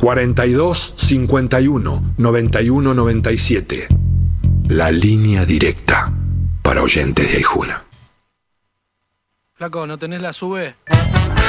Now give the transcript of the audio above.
42 51 91 97. La línea directa para oyentes de Aijuna. Flaco, ¿no tenés la sube?